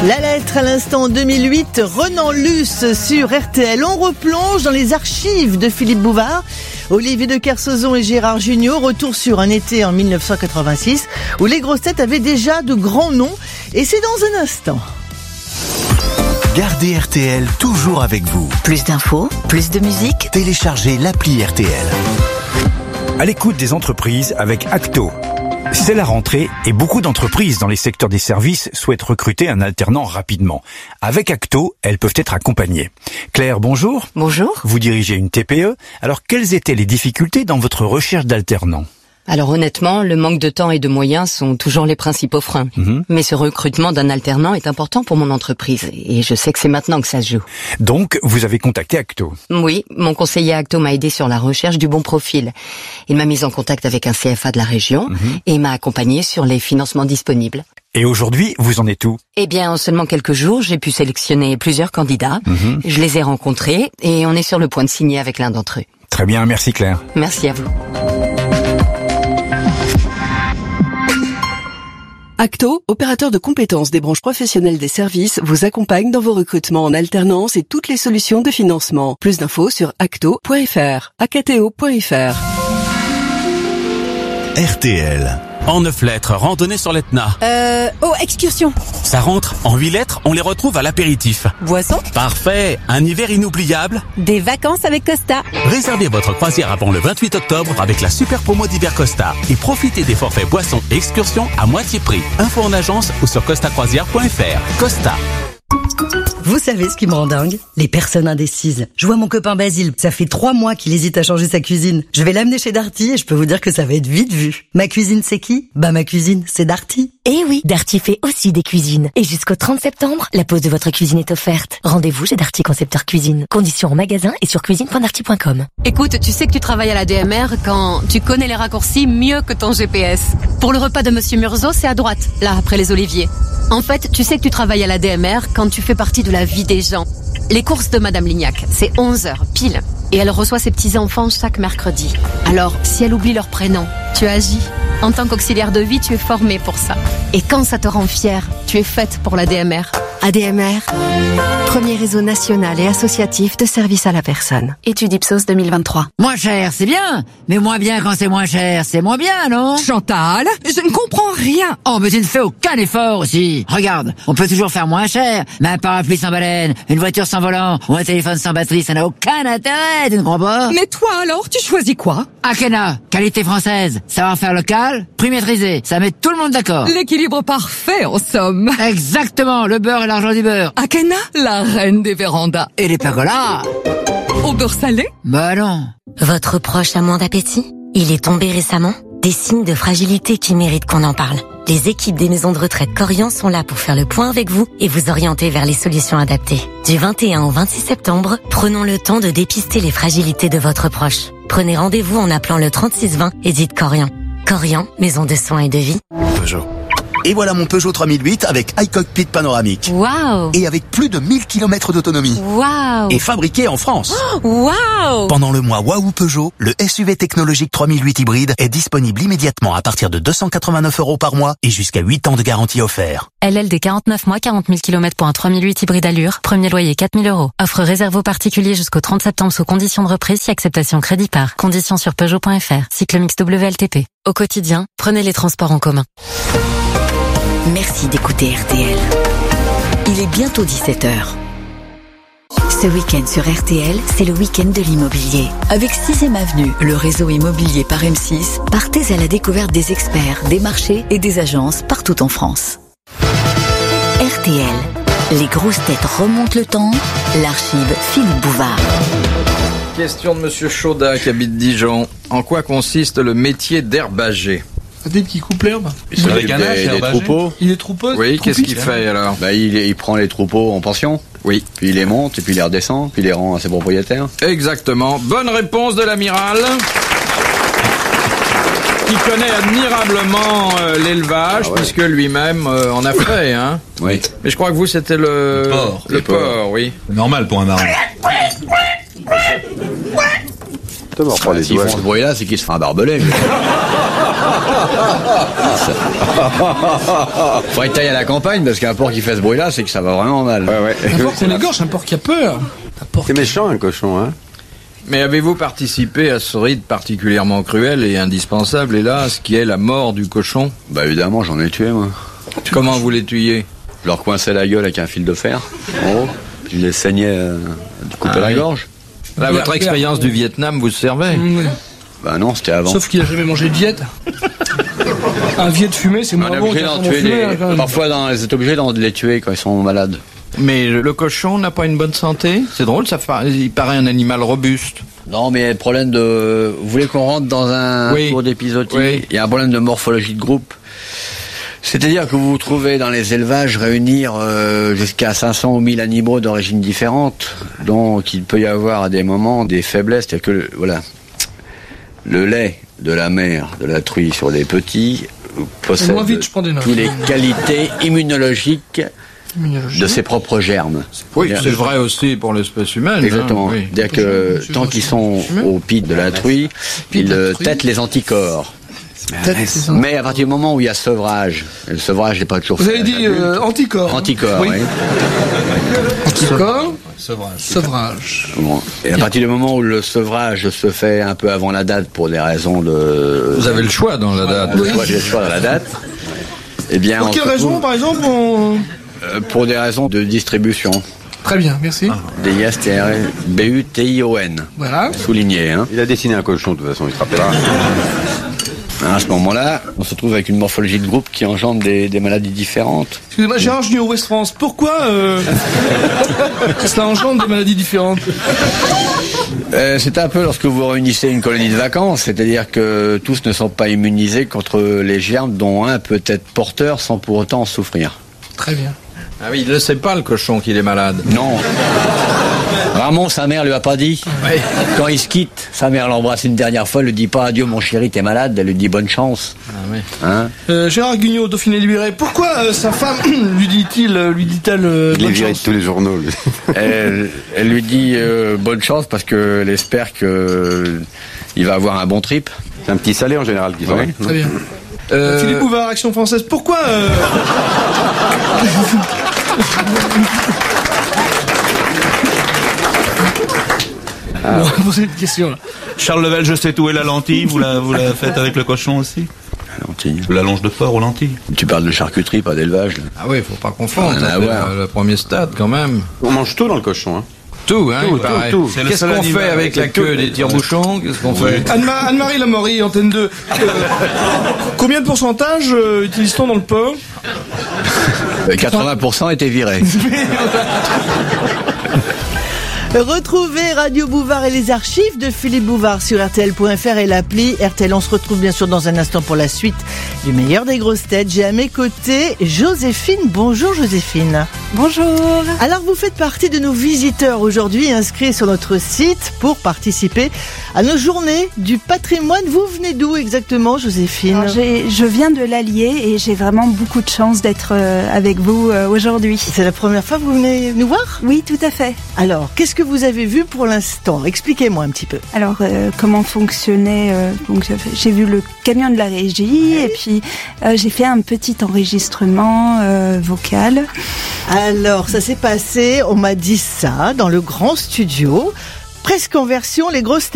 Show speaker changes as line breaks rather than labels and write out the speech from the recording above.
La lettre à l'instant 2008, Renan Luce sur RTL. On replonge dans les archives de Philippe Bouvard, Olivier de Kersauzon et Gérard Jugnot. Retour sur un été en 1986 où les grosses têtes avaient déjà de grands noms. Et c'est dans un instant.
Gardez RTL toujours avec vous.
Plus d'infos, plus de musique.
Téléchargez l'appli RTL.
À l'écoute des entreprises avec Acto. C'est la rentrée et beaucoup d'entreprises dans les secteurs des services souhaitent recruter un alternant rapidement. Avec Acto, elles peuvent être accompagnées. Claire, bonjour.
Bonjour.
Vous dirigez une TPE. Alors, quelles étaient les difficultés dans votre recherche d'alternants ?
Alors honnêtement, le manque de temps et de moyens sont toujours les principaux freins. Mais ce recrutement d'un alternant est important pour mon entreprise et je sais que c'est maintenant que ça se joue.
Donc, vous avez contacté Acto.
Oui, mon conseiller Acto m'a aidé sur la recherche du bon profil. Il m'a mis en contact avec un CFA de la région et m'a accompagné sur les financements disponibles.
Et aujourd'hui, vous en êtes où ?
Eh bien, en seulement quelques jours, j'ai pu sélectionner plusieurs candidats. Je les ai rencontrés et on est sur le point de signer avec l'un d'entre eux.
Très bien, merci Claire.
Merci à vous.
Acto, opérateur de compétences des branches professionnelles des services, vous accompagne dans vos recrutements en alternance et toutes les solutions de financement. Plus d'infos sur acto.fr, acto.fr.
RTL.
En 9 lettres, randonnée sur l'Etna.
Excursion.
Ça rentre. En 8 lettres, on les retrouve à l'apéritif.
Boisson.
Parfait. Un hiver inoubliable.
Des vacances avec Costa.
Réservez votre croisière avant le 28 octobre avec la super promo d'hiver Costa. Et profitez des forfaits boissons et excursions à moitié prix. Info en agence ou sur costacroisière.fr. Costa.
Vous savez ce qui me rend dingue ? Les personnes indécises. Je vois mon copain Basile, ça fait 3 mois qu'il hésite à changer sa cuisine. Je vais l'amener chez Darty et je peux vous dire que ça va être vite vu. Ma cuisine, c'est qui ? Bah ma cuisine, c'est Darty.
Eh oui, Darty fait aussi des cuisines. Et jusqu'au 30 septembre, la pose de votre cuisine est offerte. Rendez-vous chez Darty Concepteur Cuisine. Conditions en magasin et sur cuisine.darty.com.
Écoute, tu sais que tu travailles à la DMR quand tu connais les raccourcis mieux que ton GPS. Pour le repas de Monsieur Murzo, c'est à droite, là, après les oliviers. En fait, tu sais que tu travailles à la DMR quand tu fais partie de la vie des gens. Les courses de Madame Lignac, c'est 11h, pile. Et elle reçoit ses petits-enfants chaque mercredi. Alors, si elle oublie leur prénom, tu agis. En tant qu'auxiliaire de vie, tu es formé pour ça. Et quand ça te rend fier, tu es faite pour la DMR. ADMR, premier réseau national et associatif de services à la personne. Étude Ipsos 2023.
Moins cher, c'est bien. Mais moins bien quand c'est moins cher, c'est moins bien, non ?
Chantal, je ne comprends rien.
Oh, mais tu ne fais aucun effort aussi. Regarde, on peut toujours faire moins cher. Mais un parapluie sans baleine, une voiture sans volant ou un téléphone sans batterie, ça n'a aucun intérêt, tu ne crois pas ?
Mais toi alors, tu choisis quoi ?
Akena, qualité française, savoir-faire local, prix maîtrisé, ça met tout le monde d'accord.
L'équilibre parfait, en somme.
Exactement, le beurre et l'argent du beurre.
Akena, la reine des vérandas.
Et les pergolas.
Au beurre salé ?
Bah non.
Votre proche a moins d'appétit ? Il est tombé récemment ? Des signes de fragilité qui méritent qu'on en parle. Les équipes des maisons de retraite Corian sont là pour faire le point avec vous et vous orienter vers les solutions adaptées. Du 21 au 26 septembre, prenons le temps de dépister les fragilités de votre proche. Prenez rendez-vous en appelant le 3620 et dites Corian. Corian, maison de soins et de vie.
Peugeot. Et voilà mon Peugeot 3008 avec iCockpit panoramique.
Waouh!
Et avec plus de 1000 km d'autonomie.
Waouh!
Et fabriqué en France.
Waouh!
Pendant le mois Waouh Peugeot, le SUV technologique 3008 hybride est disponible immédiatement à partir de 289 € par mois et jusqu'à 8 ans de garantie offert.
LLD 49 mois, 40 000 km pour un 3008 hybride allure. Premier loyer 4 000 €. Offre réservée aux particuliers jusqu'au 30 septembre sous conditions de reprise si acceptation crédit par. Conditions sur Peugeot.fr. Cycle mix WLTP. Au quotidien, prenez les transports en commun.
Merci d'écouter RTL. Il est bientôt 17h. Ce week-end sur RTL, c'est le week-end de l'immobilier. Avec 6e Avenue, le réseau immobilier par M6, partez à la découverte des experts, des marchés et des agences partout en France. RTL, les grosses têtes remontent le temps, l'archive Philippe Bouvard.
Question de Monsieur Chaudat qui habite Dijon. En quoi consiste le métier d'herbager ?
Dès qu'il coupe l'herbe.
Il est des troupeaux.
Il est troupeau.
Oui, qu'est-ce qu'il fait alors ?
Il prend les troupeaux en pension.
Oui.
Puis il les monte, et puis il les redescend, puis il les rend à ses propriétaires.
Exactement. Bonne réponse de l'amiral. Qui connaît admirablement l'élevage, puisque lui-même en a fait. Hein.
Oui.
Mais je crois que vous, c'était le porc. Le porc, oui.
C'est normal pour un marin.
S'ils font ce bruit-là, c'est qu'ils se font un barbelé. Faudrait que t'ailles à la campagne, parce qu'un porc qui fait ce bruit-là, c'est que ça va vraiment mal.
Un porc qu'on égorge, un porc qui a peur.
C'est méchant, un cochon, hein.
Mais avez-vous participé à ce rite particulièrement cruel et indispensable, hélas, qui est la mort du cochon?
Bah évidemment, j'en ai tué, moi.
Comment vous les tuiez?
Je leur coinçais la gueule avec un fil de fer, en haut, puis je les saignais du couteau à la gorge.
Là, votre expérience du Vietnam vous servait?
Oui.
Bah non, c'était avant.
Sauf qu'il a jamais mangé de viette. Un viette fumé, c'est moins bon qu'un fumé.
Parfois, ils sont obligés de les tuer quand ils sont malades.
Mais le cochon n'a pas une bonne santé? C'est drôle, il paraît un animal robuste.
Non, mais il y a le problème de... Vous voulez qu'on rentre dans un cours d'épisodie?
Oui.
Il y a un problème de morphologie de groupe. C'est-à-dire que vous vous trouvez dans les élevages réunir jusqu'à 500 ou 1000 animaux d'origine différente. Donc, il peut y avoir à des moments des faiblesses. C'est-à-dire que, voilà, le lait de la mère, de la truie sur les petits, possède toutes les qualités immunologiques de ses propres germes.
Oui, c'est vrai aussi pour l'espèce humaine.
Exactement.
Hein, oui.
C'est-à-dire que tant qu'ils sont au pied de la truie, ils têtent les anticorps. Mais à partir du moment où il y a sevrage, et le sevrage n'est pas toujours
fait. Vous avez dit anticorps.
Anticorps, oui.
Anticorps, sevrage.
Bon. Et à partir du moment où le sevrage se fait un peu avant la date pour des raisons de...
Vous avez le choix dans la date.
J'ai le choix dans la date. Eh bien,
pour quelle raison, par exemple
pour des raisons de distribution.
Très bien, merci.
D-I-S-T-R-B-U-T-I-O-N.
Voilà.
Souligné, hein.
Il a dessiné un cochon, de toute façon, il se rappellera.
À ce moment-là, on se trouve avec une morphologie de groupe qui engendre des maladies différentes.
Excusez-moi, Gérard Junior, Ouest France, pourquoi ça engendre des maladies différentes?
C'est un peu lorsque vous réunissez une colonie de vacances, c'est-à-dire que tous ne sont pas immunisés contre les germes dont un peut être porteur sans pour autant en souffrir.
Très bien.
Ah oui, il ne sait pas le cochon qu'il est malade.
Non. Ramon, sa mère lui a pas dit.
Oui.
Quand il se quitte, sa mère l'embrasse une dernière fois, elle lui dit pas adieu mon chéri, t'es malade, elle lui dit bonne chance.
Ah oui.
Hein
Gérard Guignot, Dauphiné libéré, pourquoi sa femme lui dit-elle
il est viré de tous les journaux, lui.
Elle lui dit bonne chance parce qu'elle espère que il va avoir un bon trip.
C'est un petit salé en général qui
ouais. Très bien. Philippe Bouvard, Action française, pourquoi On va poser une question là.
Charles Level, je sais où est la lentille, vous la faites avec le cochon aussi?
La lentille.
La longe de porc aux lentilles.
Tu parles de charcuterie, pas d'élevage.
Ah oui, faut pas confondre. C'est le premier stade quand même.
On mange tout dans le cochon, hein.
Tout, hein,
tout.
Qu'est-ce qu'on fait avec la queue des tire-bouchons? Qu'est-ce qu'on fait?
Anne-Marie Lamourie, Antenne 2. Combien de pourcentage utilise-t-on dans le porc?
80% étaient virés.
Retrouvez Radio Bouvard et les archives de Philippe Bouvard sur RTL.fr et l'appli RTL. On se retrouve bien sûr dans un instant pour la suite du meilleur des grosses têtes. J'ai à mes côtés Joséphine. Bonjour Joséphine.
Bonjour.
Alors vous faites partie de nos visiteurs aujourd'hui inscrits sur notre site pour participer à nos journées du patrimoine. Vous venez d'où exactement Joséphine?
Alors, je viens de l'Allier et j'ai vraiment beaucoup de chance d'être avec vous aujourd'hui.
C'est la première fois que vous venez nous voir?
Oui, tout à fait.
Alors, qu'est-ce que vous avez vu pour l'instant? Expliquez-moi un petit peu.
Alors, comment fonctionnait donc j'ai vu le camion de la régie et puis j'ai fait un petit enregistrement vocal.
Alors, ça s'est passé, on m'a dit ça, dans le grand studio, presque en version Les Grosses Têtes.